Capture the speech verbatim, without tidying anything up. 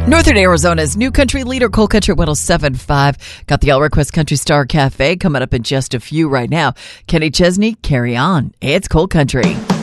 Northern Arizona's new country leader, Coal Country one oh seven point five. Got the All Request Country Star Cafe coming up in just a few right now. Kenny Chesney, carry on. It's Coal Country.